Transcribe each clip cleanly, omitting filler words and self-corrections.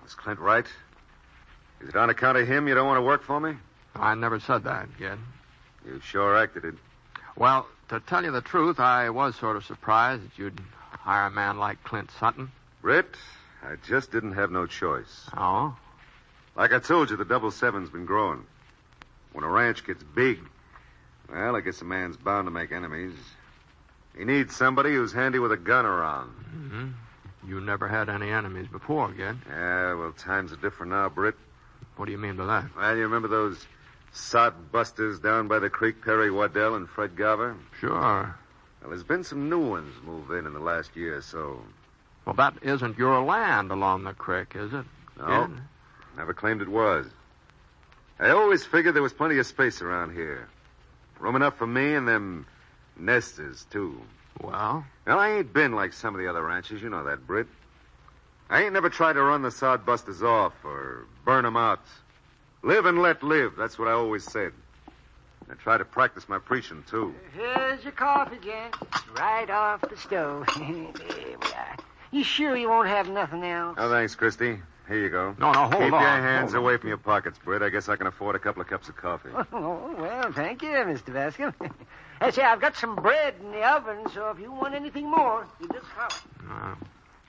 Is Clint right? Is it on account of him you don't want to work for me? I never said that, kid. You sure acted it. Well, to tell you the truth, I was sort of surprised that you'd hire a man like Clint Sutton. Britt, I just didn't have no choice. Oh? Like I told you, the 7's been growing. When a ranch gets big, well, I guess a man's bound to make enemies. He needs somebody who's handy with a gun around. Mm-hmm. You never had any enemies before, kid. Yeah, well, times are different now, Britt. What do you mean by that? Well, you remember those sod busters down by the creek, Perry Waddell and Fred Garver? Sure. Well, there's been some new ones move in the last year or so. Well, that isn't your land along the creek, is it? No. Kid? Never claimed it was. I always figured there was plenty of space around here. Room enough for me and them nesters, too. Well? Well, I ain't been like some of the other ranches. You know that, Britt. I ain't never tried to run the sod busters off or burn them out. Live and let live. That's what I always said. I try to practice my preaching, too. Here's your coffee, Jen. Right off the stove. There we are. You sure you won't have nothing else? Oh, thanks, Christy. Here you go. No, hold on. Keep your hands away from your pockets, Britt. I guess I can afford a couple of cups of coffee. Oh, well, thank you, Mr. Bascom. I say, I've got some bread in the oven, so if you want anything more, you just holler.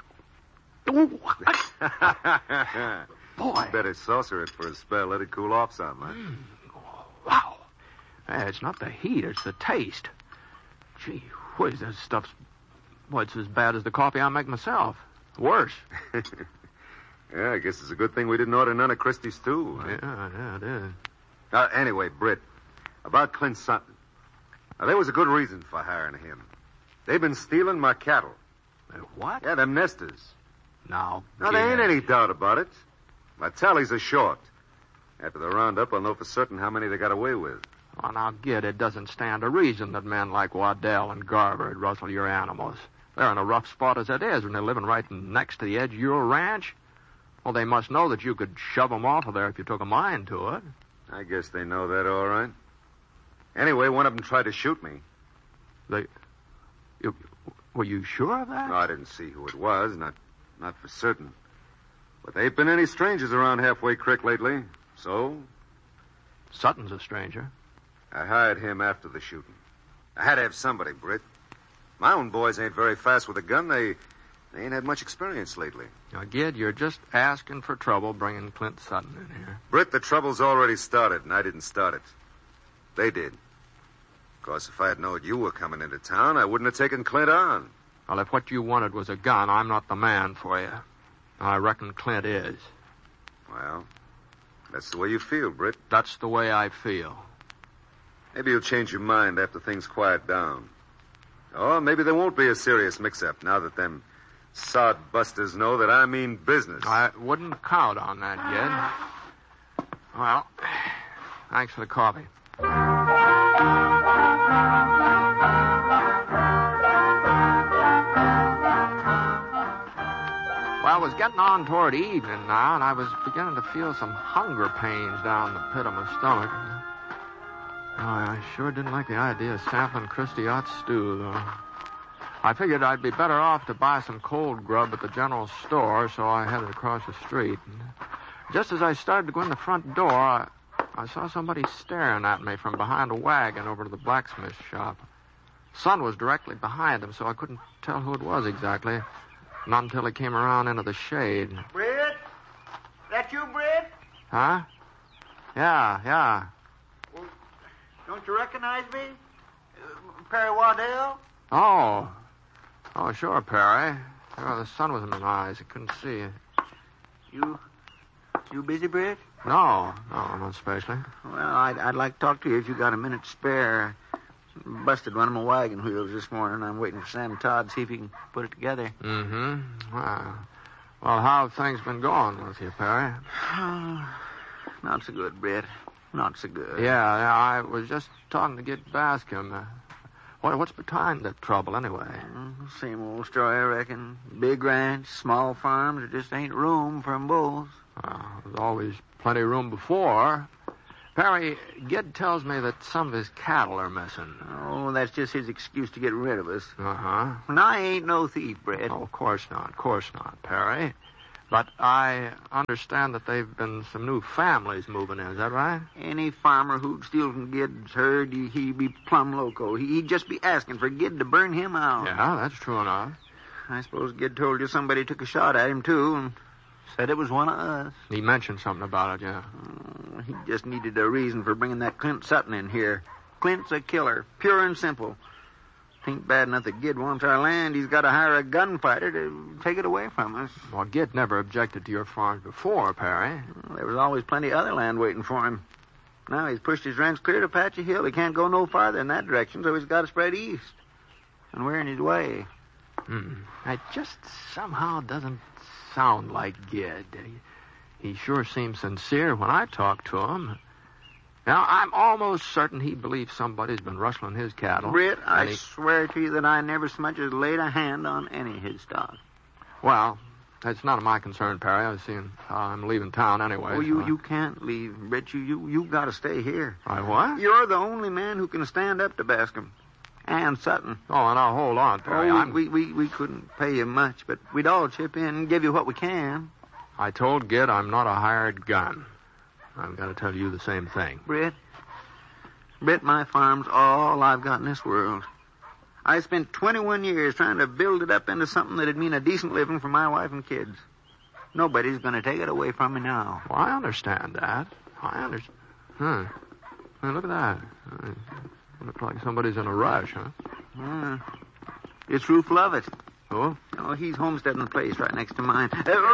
Boy. Better saucer it for a spell. Let it cool off some, huh? Wow. It's not the heat, it's the taste. Gee whiz, this stuff's... Well, it's as bad as the coffee I make myself. Worse. Yeah, I guess it's a good thing we didn't order none of Christie's, too. Huh? Yeah, it is. Anyway, Britt, about Clint Sutton. Now, there was a good reason for hiring him. They've been stealing my cattle. What? Yeah, them nesters. Now, there ain't any doubt about it. My tallies are short. After the roundup, I'll know for certain how many they got away with. Well, now, Gid, it doesn't stand to reason that men like Waddell and Garver would rustle your animals. They're in a rough spot as it is when they're living right next to the edge of your ranch. Well, they must know that you could shove them off of there if you took a mind to it. I guess they know that all right. Anyway, one of them tried to shoot me. Were you sure of that? No, I didn't see who it was, not for certain. But there ain't been any strangers around Halfway Creek lately, so... Sutton's a stranger. I hired him after the shooting. I had to have somebody, Britt. My own boys ain't very fast with a gun. They ain't had much experience lately. Now, Gid, you're just asking for trouble bringing Clint Sutton in here. Britt, the trouble's already started, and I didn't start it. They did. Of course, if I had known you were coming into town, I wouldn't have taken Clint on. Well, if what you wanted was a gun, I'm not the man for you. I reckon Clint is. Well, that's the way you feel, Britt. That's the way I feel. Maybe you'll change your mind after things quiet down. Or maybe there won't be a serious mix-up now that them sod busters know that I mean business. I wouldn't count on that, Gid. Well, thanks for the coffee. Well, it was getting on toward evening now, and I was beginning to feel some hunger pains down the pit of my stomach. Oh, I sure didn't like the idea of sampling Christy Ott's stew, though. I figured I'd be better off to buy some cold grub at the general store, so I headed across the street. And just as I started to go in the front door, I saw somebody staring at me from behind a wagon over to the blacksmith shop. The sun was directly behind him, so I couldn't tell who it was exactly. Not until he came around into the shade. Britt? That you, Britt? Huh? Yeah. Well, don't you recognize me? Perry Waddell? Oh, sure, Perry. The sun was in my eyes. I couldn't see you. You busy, Britt? No, not especially. Well, I'd like to talk to you if you got a minute spare. Busted one of my wagon wheels this morning. I'm waiting for Sam Todd to see if he can put it together. Mm-hmm. Well, how have things been going with you, Perry? Not so good, Britt. Not so good. Yeah, I was just talking to Gid Bascom. What's behind the trouble, anyway? Same old story, I reckon. Big ranch, small farms, there just ain't room for 'em both. There's always plenty of room before. Perry, Gid tells me that some of his cattle are missing. Oh, that's just his excuse to get rid of us. Uh-huh. And I ain't no thief, Brett. Oh, of course not, Perry. But I understand that they've been some new families moving in. Is that right? Any farmer who'd steal from Gid's herd, he'd be plumb loco. He'd just be asking for Gid to burn him out. Yeah, that's true enough. I suppose Gid told you somebody took a shot at him, too, and said it was one of us. He mentioned something about it, yeah. He just needed a reason for bringing that Clint Sutton in here. Clint's a killer, pure and simple. Ain't bad enough that Gid wants our land. He's got to hire a gunfighter to take it away from us. Well, Gid never objected to your farms before, Perry. There was always plenty of other land waiting for him. Now he's pushed his ranch clear to Apache Hill. He can't go no farther in that direction, so he's got to spread east. And we're in his way. It just somehow doesn't sound like Gid. He sure seems sincere when I talk to him. Now, I'm almost certain he believes somebody's been rustling his cattle. Britt, I swear to you that I never so much as laid a hand on any of his stock. Well, that's none of my concern, Perry. I was seeing I'm leaving town anyway. Oh, you can't leave, Britt. You got to stay here. I what? You're the only man who can stand up to Bascom. And Sutton. Oh, now hold on, Perry. We couldn't pay you much, but we'd all chip in and give you what we can. I told Gid I'm not a hired gun. I've got to tell you the same thing. Britt, my farm's all I've got in this world. I spent 21 years trying to build it up into something that'd mean a decent living for my wife and kids. Nobody's going to take it away from me now. Well, I understand that. I understand. Hey, look at that. Looks like somebody's in a rush, huh? It's Ruth Lovett. Oh? Oh, he's homesteading the place right next to mine.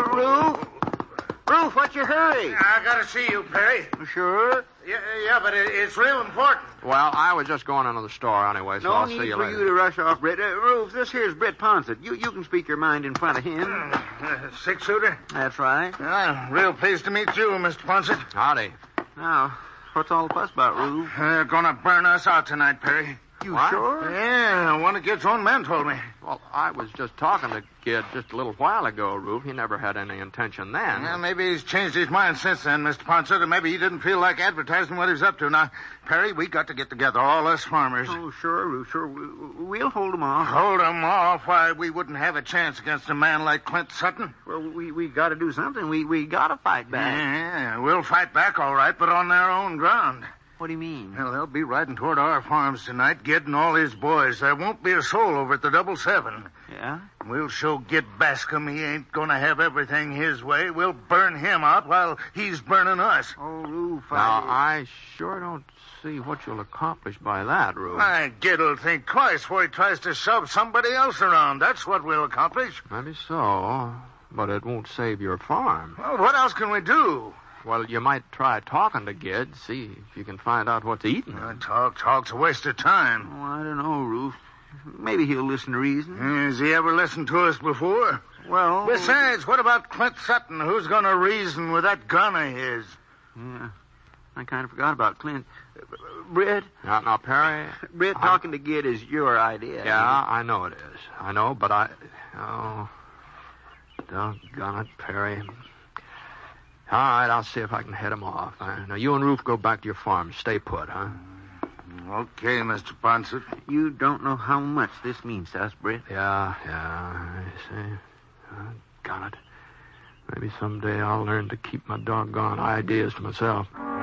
Ruth, what's your hurry? I gotta see you, Perry. Sure? Yeah, but it's real important. Well, I was just going into the store anyway, so I'll see you later. No need for you to rush off, Britt. Ruth, this here's Britt Ponsett. You can speak your mind in front of him. Six-shooter? That's right. I'm real pleased to meet you, Mr. Ponsett. Howdy. Now, what's all the fuss about, Ruth? They're gonna burn us out tonight, Perry. You What? sure? Yeah, one of Gid's own men told me. Well, I was just talking to Gid just a little while ago, Rube. He never had any intention then. Yeah, maybe he's changed his mind since then, Mr. Ponsett, or maybe he didn't feel like advertising what he's up to. Now, Perry, we got to get together, all us farmers. Oh, sure, Ruth, sure. We'll hold them off. Hold 'em off? Why, we wouldn't have a chance against a man like Clint Sutton. Well, we got to do something. We got to fight back. Yeah, we'll fight back, all right, but on their own ground. What do you mean? Well, they'll be riding toward our farms tonight, Gid and all his boys. There won't be a soul over at the 777. Yeah? We'll show Gid Bascom he ain't going to have everything his way. We'll burn him out while he's burning us. Oh, Ruth, Now, I sure don't see what you'll accomplish by that, Rube. My Gid'll think twice before he tries to shove somebody else around. That's what we'll accomplish. Maybe so, but it won't save your farm. Well, what else can we do? Well, you might try talking to Gid, see if you can find out what's eating him. Talk's a waste of time. Oh, I don't know, Ruth. Maybe he'll listen to reason. Has he ever listened to us before? Well... Besides, what about Clint Sutton? Who's going to reason with that gun of his? Yeah, I kind of forgot about Clint. Britt? Now, Perry... Britt, talking to Gid is your idea. Yeah, I know it is. I know, but Oh, doggone it, Perry. All right, I'll see if I can head him off. Now, you and Ruth go back to your farm. Stay put, huh? Okay, Mr. Ponsett. You don't know how much this means to us, Britt. Yeah, I see. Got it. Maybe someday I'll learn to keep my doggone ideas to myself.